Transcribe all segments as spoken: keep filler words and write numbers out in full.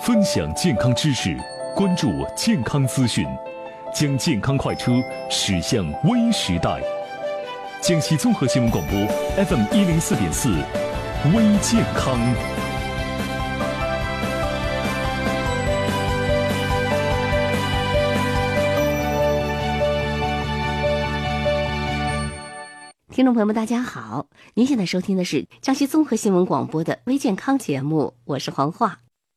分享健康知识，关注健康资讯，将健康快车驶向微时代。江西综合新闻广播 F M 一零四点四，微健康。 听众朋友们，大家好！您现在收听的是江西综合新闻广播的微健康节目，我是黄华。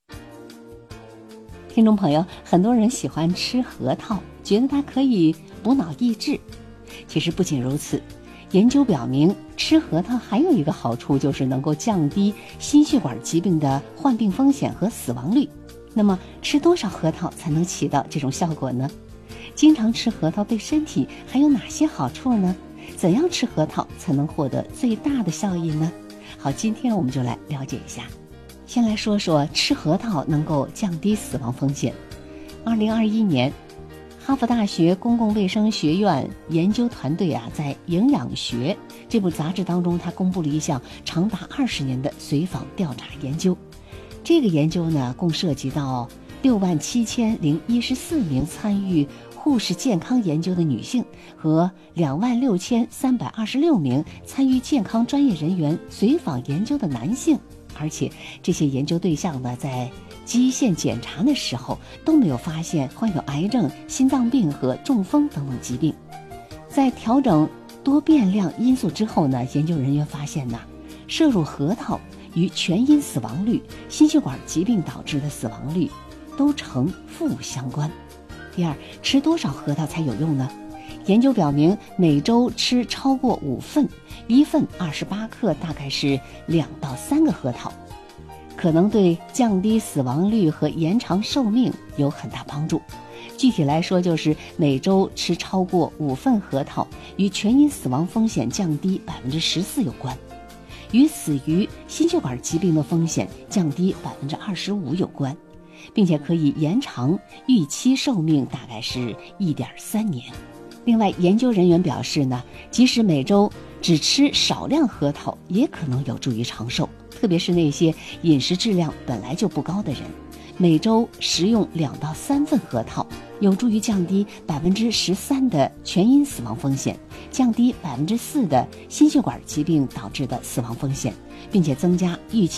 听众朋友，很多人喜欢吃核桃，觉得它可以补脑益智。其实不仅如此，研究表明，吃核桃还有一个好处，就是能够降低心血管疾病的患病风险和死亡率。那么，吃多少核桃才能起到这种效果呢？经常吃核桃对身体还有哪些好处呢？怎样吃核桃才能获得最大的效益呢？好，今天我们就来了解一下。先来说说吃核桃能够降低死亡风险。二零二一年，哈佛大学公共卫生学院研究团队啊，在《营养学》这部杂志当中，他公布了一项长达二十年的随访调查研究。这个研究呢，共涉及到六万七千零一十四名参与护士健康研究的女性和两万六千三百二十六名参与健康专业人员随访研究的男性，而且这些研究对象呢，在基线检查的时候都没有发现患有癌症、心脏病和中风等等疾病。在调整多变量因素之后呢，研究人员发现呢，摄入核桃与全因死亡率、心血管疾病导致的死亡率都呈负相关。第二，吃多少核桃才有用呢？研究表明，每周吃超过五份，一份二十八克，大概是两到三个核桃，可能对降低死亡率和延长寿命有很大帮助。具体来说，就是每周吃超过五份核桃，与全因死亡风险降低百分之十四有关，与死于心血管疾病的风险降低百分之二十五有关，并且可以延长预期寿命，大概是一点三年。另外，研究人员表示呢，即使每周只吃少量核桃，也可能有助于长寿，特别是那些饮食质量本来就不高的人。每周食用两到三份核桃，有助于降低百分之十三的全因死亡风险，降低百分之四的心血管疾病导致的死亡风险，并且增加预期